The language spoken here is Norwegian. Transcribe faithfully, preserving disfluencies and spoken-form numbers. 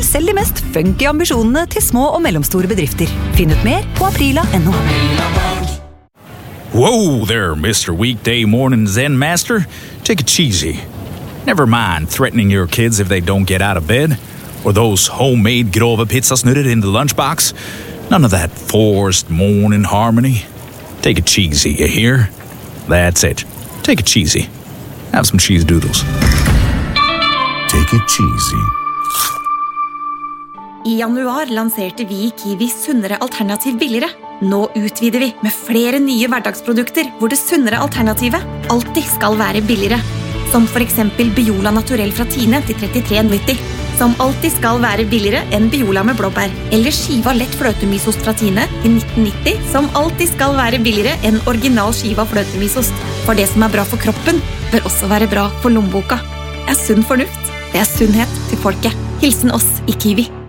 selv de mest funky ambisjonene til små og mellomstore bedrifter. Finn ut mer på aprila punktum no. Whoa there, Mister Weekday Morning Zen Master. Take it cheesy. Never mind threatening your kids if they don't get out of bed, or those homemade grove pizzasnurrer in the lunchbox. None of that forced morning harmony. Take it cheesy, you hear? That's it. Take it cheesy. Have some cheese doodles. Take it cheesy. I januar lanserte vi i Kiwi sunnere alternativ billigere. Nå utvider vi med flere nye hverdagsprodukter hvor det sunnere alternativet alltid skal være billigere. Som for eksempel Biola Naturell fra Tine til trettitre nitti, som alltid skal være billigere enn Biola med blåbær. Eller skiva lett fløtemysost fra Tine til nitten nitti, som alltid skal være billigere enn original skiva fløtemysost. For det som er bra for kroppen, bør også være bra for lommeboka. Det er sunn fornuft. Det er sunnhet til folket. Hilsen oss i Kiwi.